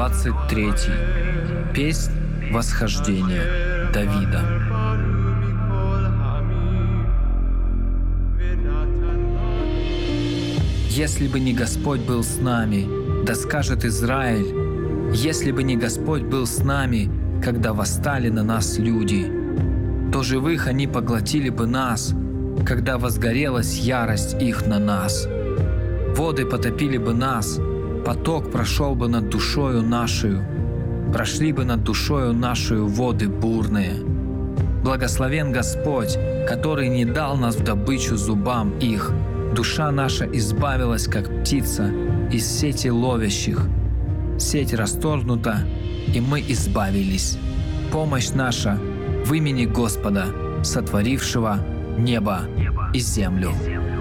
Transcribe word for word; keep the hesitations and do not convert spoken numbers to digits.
двадцать третий. Песнь восхождения Давида. Если бы не Господь был с нами, да скажет Израиль, если бы не Господь был с нами, когда восстали на нас люди, то живых они поглотили бы нас, когда возгорелась ярость их на нас. Воды потопили бы нас, поток прошел бы над душою нашою, прошли бы над душою нашою воды бурные. Благословен Господь, который не дал нас в добычу зубам их. Душа наша избавилась, как птица, из сети ловящих. Сеть расторгнута, и мы избавились. Помощь наша в имени Господа, сотворившего небо и землю.